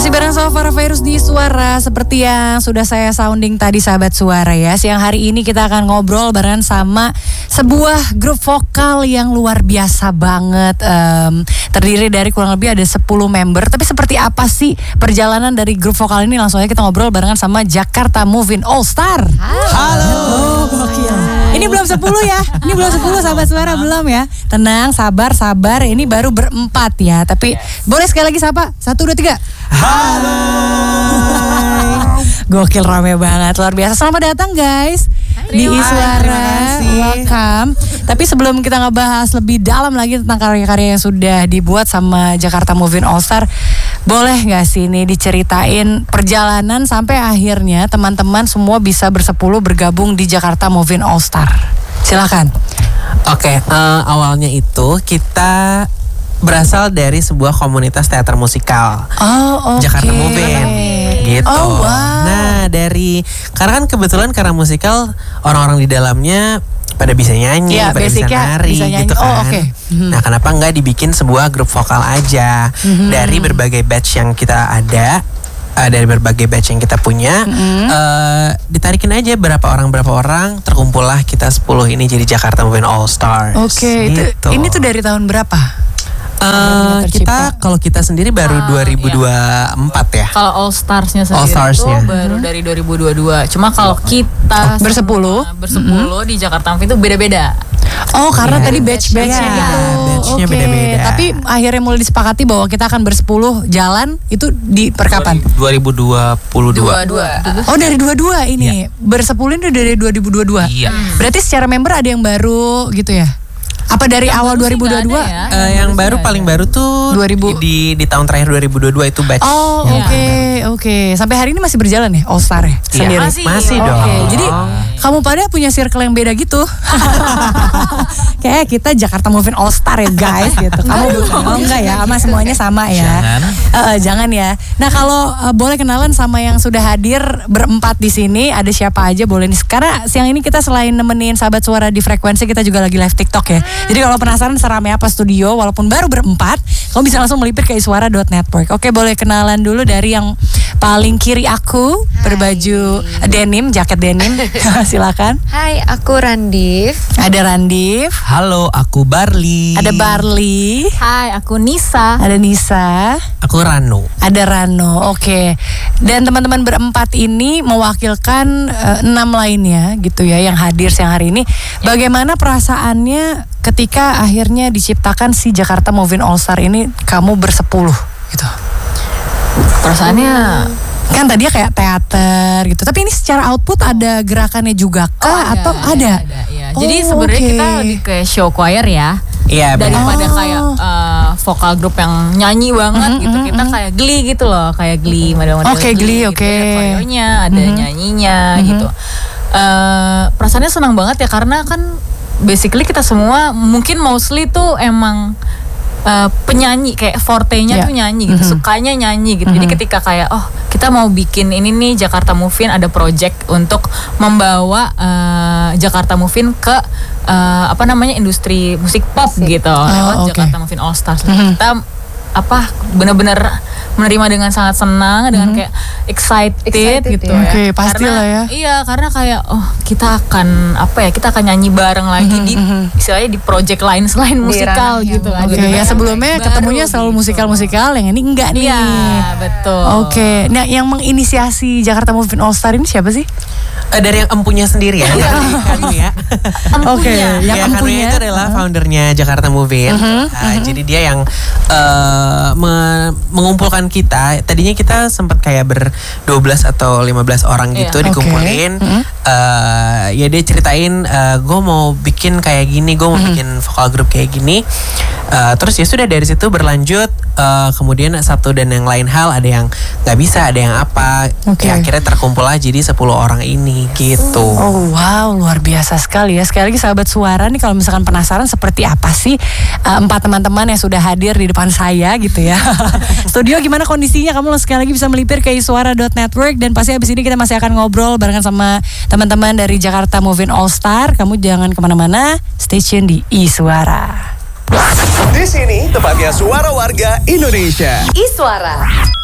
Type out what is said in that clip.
Masih bareng sama Farah Fairuz di Suara. Seperti yang sudah saya sounding tadi sahabat Suara ya. Siang hari ini kita akan ngobrol bareng sama sebuah grup vokal yang luar biasa banget. Terdiri dari kurang lebih ada 10 member. Tapi seperti apa sih perjalanan dari grup vokal ini? Langsung aja kita ngobrol barengan sama Jakarta Movin All Star. Halo. Ini belum 10 ya. Ini belum 10 sahabat Suara, belum ya. Tenang, sabar. Ini baru berempat ya. Tapi boleh sekali lagi sapa. 1, 2, 3. Halo. Gokil, rame banget, luar biasa. Selamat datang guys di Suara. Welcome. Tapi sebelum kita ngebahas lebih dalam lagi tentang karya-karya yang sudah dibuat sama Jakarta Movin All Star, boleh gak sih ini diceritain perjalanan sampai akhirnya teman-teman semua bisa bersepuluh bergabung di Jakarta Movin All Star? Silakan. Oke, awalnya itu kita berasal dari sebuah komunitas teater musikal. Jakarta Movin gitu. Oh, wow. Nah, karena kan kebetulan karena musikal orang-orang di dalamnya pada bisa nyanyi, ya, pada bisa nari gitu kan. Nah, kenapa nggak dibikin sebuah grup vokal aja dari berbagai batch yang kita ada, dari berbagai batch yang kita punya, ditarikin aja berapa orang, terkumpullah kita 10 ini jadi Jakarta Movin All Stars. Gitu. Ini tuh dari tahun berapa? Kalau kita sendiri baru 2024 ya. Kalau All Stars-nya sendiri All-Stars-nya. itu baru dari 2022. Cuma kalau kita bersepuluh di Jakarta Movin itu beda-beda. Oh, karena tadi batch-batchnya gitu. Batch-nya beda-beda. Tapi akhirnya mulai disepakati bahwa kita akan bersepuluh jalan itu di perkapan? 2022. Oh, dari 22 ini. Bersepuluh itu dari 2022. Iya. Berarti secara member ada yang baru gitu ya? Apa dari yang awal 2022? Ya. Yang baru paling baru tuh 2000. di tahun terakhir 2022 itu batch. Oh, oke. Sampai hari ini masih berjalan ya All Star ya sendiri? Masih dong. Jadi kamu pada punya circle yang beda gitu. Kayak kita Jakarta Movin All Star ya guys gitu. Kamu bukan? Oh enggak ya, sama semuanya sama ya. Jangan ya. Nah, kalau boleh kenalan sama yang sudah hadir berempat di sini, ada siapa aja boleh nih. Karena siang ini kita selain nemenin sahabat Suara di frekuensi, kita juga lagi live TikTok ya. Jadi kalau penasaran seramai apa studio, walaupun baru berempat, kamu bisa langsung melipir ke iswara.network. Oke, boleh kenalan dulu dari yang paling kiri aku. Berbaju denim, jaket denim. Silakan. Hai, aku Randif. Ada Randif. Halo, aku Barli. Ada Barli. Hai, aku Nisa. Ada Nisa. Aku Rano. Ada Rano. Oke. Dan teman-teman berempat ini mewakilkan 6 lainnya gitu ya yang hadir siang hari ini. Bagaimana perasaannya ketika akhirnya diciptakan si Jakarta Movin All Star ini, kamu bersepuluh gitu? Perasaannya kan tadi kayak teater gitu. Tapi ini secara output ada gerakannya juga kah atau ada? Iya. Jadi sebenarnya kita lebih kayak show choir ya. Iya, daripada kayak vokal grup yang nyanyi banget gitu. Kita kayak Glee gitu loh, kayak Glee, model-model Glee. Gitu. Ada koreonya, ada nyanyinya gitu. Perasaannya senang banget ya karena kan basically kita semua mungkin mostly tuh emang penyanyi, kayak forte-nya tuh nyanyi gitu, sukanya nyanyi gitu. Jadi ketika kayak kita mau bikin ini nih Jakarta Movin, ada project untuk membawa Jakarta Movin ke industri musik pop gitu lewat Jakarta Movin All Stars. Kita benar-benar menerima dengan sangat senang, dengan kayak excited gitu ya. Oke, pastilah ya. Iya, karena kayak kita akan kita akan nyanyi bareng lagi di istilahnya di project lain selain musikal gitu. Ya sebelumnya ketemunya selalu musikal-musikal, yang ini enggak nih. Iya, betul. Oke. Nah, yang menginisiasi Jakarta Movin All Star ini siapa sih? Dari yang empunya sendiri ya. Kanu ya. Oke, yang empunya itu adalah foundernya Jakarta Movin. Jadi dia yang mengumpulkan kita. Tadinya kita sempat kayak 12 atau 15 orang gitu dikumpulin. Ya dia ceritain, gue mau bikin kayak gini, gue mau bikin vokal grup kayak gini. Terus ya sudah dari situ berlanjut. Kemudian satu dan yang lain hal, ada yang nggak bisa, ada yang apa. Ya, akhirnya terkumpul aja jadi 10 orang ini gitu. Oh wow, luar biasa sekali ya. Sekali lagi sahabat Suara nih, kalau misalkan penasaran seperti apa sih 4 teman-teman yang sudah hadir di depan saya gitu ya. Studio gimana kondisinya? Kamu sekali lagi bisa melipir ke iswara.network. Dan pasti habis ini kita masih akan ngobrol barengan sama teman-teman dari Jakarta Movin All Star. Kamu jangan kemana-mana, stay tune di Iswara. Di sini tempatnya suara warga Indonesia. Iswara.